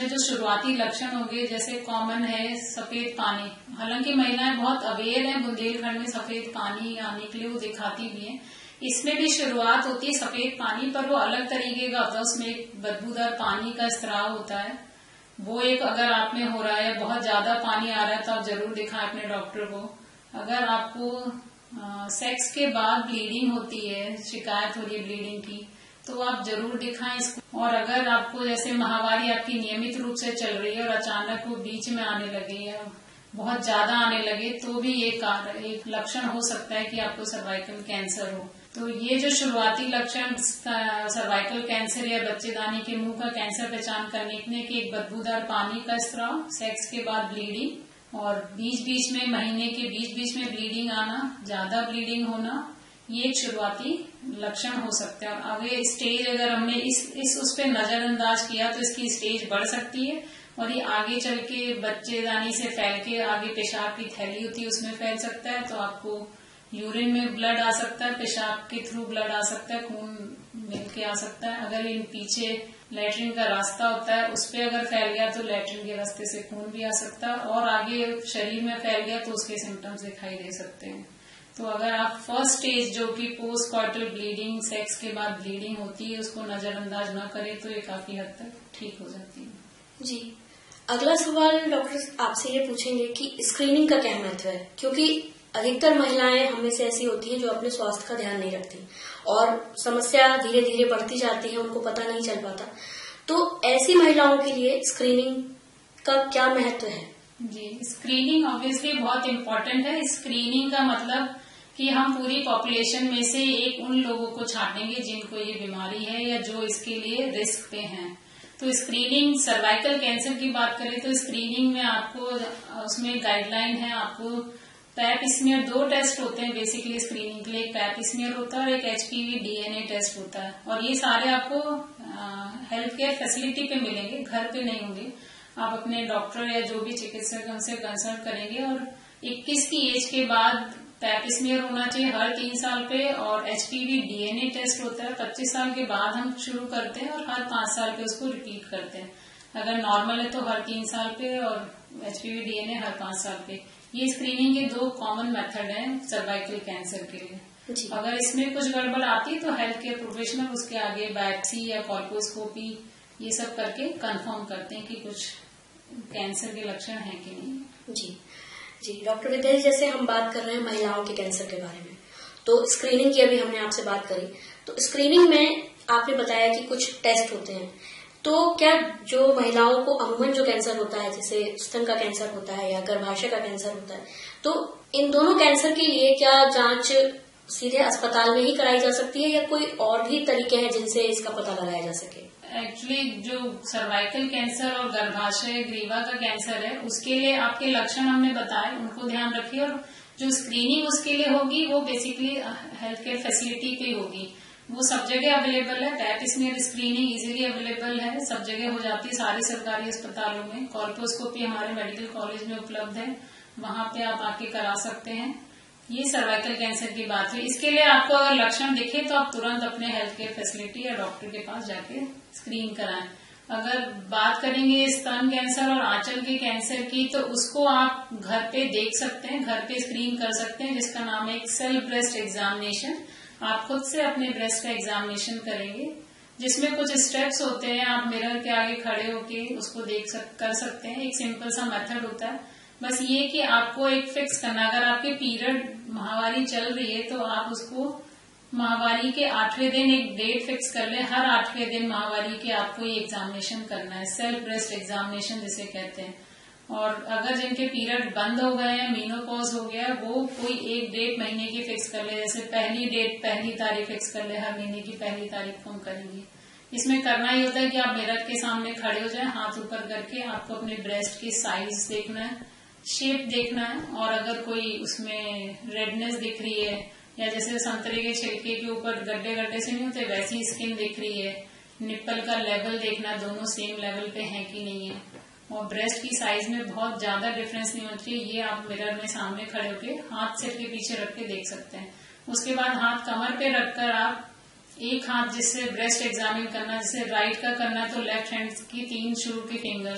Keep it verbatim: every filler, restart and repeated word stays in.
जो शुरुआती लक्षण होंगे, जैसे कॉमन है सफेद पानी, हालांकि महिलाएं बहुत अवेयर हैं बुंदेलखंड में सफेद पानी आने के लिए, वो दिखाती भी हैं। इसमें भी शुरुआत होती है सफेद पानी, पर वो अलग तरीके का होता है, उसमें एक बदबूदार पानी का स्त्राव होता है। वो एक अगर आप में हो रहा है, बहुत ज्यादा पानी आ रहा है, तो आप जरूर दिखाएं अपने डॉक्टर को। अगर आपको आ, सेक्स के बाद ब्लीडिंग होती है, शिकायत हो रही है ब्लीडिंग की, तो आप जरूर दिखाएं इसको। और अगर आपको जैसे माहवारी आपकी नियमित रूप से चल रही है और अचानक वो बीच में आने लगे या बहुत ज्यादा आने लगे, तो भी ये कारण एक लक्षण हो सकता है कि आपको सर्वाइकल कैंसर हो। तो ये जो शुरुआती लक्षण सर्वाइकल कैंसर या बच्चेदानी के मुंह का कैंसर पहचान करने के एक बदबूदार पानी का स्त्राव, सेक्स के बाद ब्लीडिंग और बीच बीच में महीने के बीच बीच में ब्लीडिंग आना, ज्यादा ब्लीडिंग होना, ये एक शुरुआती लक्षण हो सकता है। और आगे स्टेज अगर हमने इस इस उस पे नजरअंदाज किया तो इसकी स्टेज बढ़ सकती है और ये आगे चल के बच्चेदानी से फैल के आगे पेशाब की थैली होती है उसमें फैल सकता है। तो आपको यूरिन में ब्लड आ सकता है, पेशाब के थ्रू ब्लड आ सकता है, खून मिल के आ सकता है। अगर इन पीछे लैट्रिन का रास्ता होता है उस पे अगर फैल गया तो लैट्रिन के रास्ते से खून भी आ सकता है, और आगे शरीर में फैल गया तो उसके सिम्टम्स दिखाई दे सकते हैं। तो अगर आप फर्स्ट स्टेज जो कि पोस्ट कॉर्टल ब्लीडिंग, सेक्स के बाद ब्लीडिंग होती है, उसको नजरअंदाज न करें तो ये काफी हद तक ठीक हो जाती है। जी, अगला सवाल डॉक्टर आपसे ये पूछेंगे कि स्क्रीनिंग का क्या महत्व है, क्योंकि अधिकतर महिलाएं हमें से ऐसी होती हैं जो अपने स्वास्थ्य का ध्यान नहीं रखती और समस्या धीरे धीरे बढ़ती जाती है, उनको पता नहीं चल पाता। तो ऐसी महिलाओं के लिए स्क्रीनिंग का क्या महत्व है? जी, स्क्रीनिंग ऑब्वियसली बहुत इम्पोर्टेंट है। स्क्रीनिंग का मतलब कि हम पूरी पॉपुलेशन में से एक उन लोगों को छांटेंगे जिनको ये बीमारी है या जो इसके लिए रिस्क पे हैं। तो स्क्रीनिंग, सर्वाइकल कैंसर की बात करें तो स्क्रीनिंग में आपको उसमें गाइडलाइन है, आपको पैप स्मीयर, दो टेस्ट होते हैं बेसिकली स्क्रीनिंग के लिए, एक पैप स्मीयर होता है और एक एचपीवी डीएनए टेस्ट होता है। और ये सारे आपको हेल्थ केयर फैसिलिटी पे मिलेंगे, घर पे नहीं होंगे। आप अपने डॉक्टर या जो भी चिकित्सक उनसे कंसल्ट करेंगे। और इक्कीस की एज के बाद पैप स्मीयर होना चाहिए हर तीन साल पे, और एचपीवी डीएनए टेस्ट होता है पच्चीस साल के बाद हम शुरू करते हैं और हर पांच साल पे उसको रिपीट करते हैं। अगर नॉर्मल है तो हर तीन साल पे और एचपीवी डीएनए हर पांच साल पे। ये स्क्रीनिंग के दो कॉमन मेथड हैं सर्वाइकल कैंसर के लिए। अगर इसमें कुछ गड़बड़ आती है तो हेल्थ केयर प्रोफेशनल उसके आगे बायोप्सी या कॉल्पोस्कोपी ये सब करके कंफर्म करते हैं कि कुछ कैंसर के लक्षण हैं कि नहीं। जी जी डॉक्टर विद्या जी, जैसे हम बात कर रहे हैं महिलाओं के कैंसर के बारे में, तो स्क्रीनिंग की अभी हमने आपसे बात करी, तो स्क्रीनिंग में आपने बताया कि कुछ टेस्ट होते हैं, तो क्या जो महिलाओं को अमूमन जो कैंसर होता है, जैसे स्तन का कैंसर होता है या गर्भाशय का कैंसर होता है, तो इन दोनों कैंसर के लिए क्या जांच सीधे अस्पताल में ही कराई जा सकती है या कोई और भी तरीके हैं जिनसे इसका पता लगाया जा सके? एक्चुअली जो सर्वाइकल कैंसर और गर्भाशय ग्रीवा का कैंसर है उसके लिए आपके लक्षण हमने बताए, उनको ध्यान रखिए। और जो स्क्रीनिंग उसके लिए होगी वो बेसिकली हेल्थ केयर फैसिलिटी पे होगी, वो सब जगह अवेलेबल है। Pipe smear screening easily available है, सब जगह हो जाती है, सारे सरकारी अस्पतालों में। कॉल्पोस्कोपी हमारे मेडिकल कॉलेज में उपलब्ध है, वहां पे आप आके करा सकते हैं। ये सर्वाइकल कैंसर की बात है। इसके लिए आपको अगर लक्षण दिखे तो आप तुरंत अपने हेल्थ केयर फैसिलिटी या डॉक्टर के पास जाके स्क्रीन कराएं। अगर बात करेंगे स्तन कैंसर और आंचल के कैंसर की, तो उसको आप घर पे देख सकते हैं, घर पे स्क्रीन कर सकते हैं, जिसका नाम है एक सेल्फ ब्रेस्ट एग्जामिनेशन। आप खुद से अपने ब्रेस्ट का एग्जामिनेशन करेंगे, जिसमें कुछ स्टेप्स होते हैं। आप मिरर के आगे खड़े होके उसको देख सक, कर सकते हैं। एक सिंपल सा मेथड होता है, बस ये कि आपको एक फिक्स करना, अगर आपके पीरियड माहवारी चल रही है तो आप उसको माहवारी के आठवें दिन एक डेट फिक्स कर ले। हर आठवें दिन माहवारी के आपको ये एग्जामिनेशन करना है, सेल्फ ब्रेस्ट एग्जामिनेशन जिसे कहते हैं। और अगर जिनके पीरियड बंद हो गए हैं, मीनोपॉज हो गया है, वो कोई एक डेट महीने की फिक्स कर ले, जैसे पहली डेट पहली तारीख फिक्स कर ले, हर महीने की पहली तारीख को हम करेंगे। इसमें करना ही होता है कि आप मिरर के सामने खड़े हो जाए, हाथ ऊपर करके आपको अपने ब्रेस्ट की साइज देखना है, शेप देखना है। और अगर कोई उसमें रेडनेस दिख रही है या जैसे संतरे के छिलके के ऊपर गड्ढे गड्ढे से नहीं होते वैसी स्किन दिख रही है, निप्पल का लेवल देखना, दोनों सेम लेवल पे है कि नहीं है, और ब्रेस्ट की साइज में बहुत ज्यादा डिफरेंस नहीं होती है, ये आप मिरर में सामने खड़े होके हाथ सिर के पीछे रख के देख सकते हैं। उसके बाद हाथ कमर पे रखकर आप एक हाथ जिससे ब्रेस्ट एग्जामिन करना, जैसे राइट का करना है तो लेफ्ट हैंड की तीन शुरू के फिंगर्स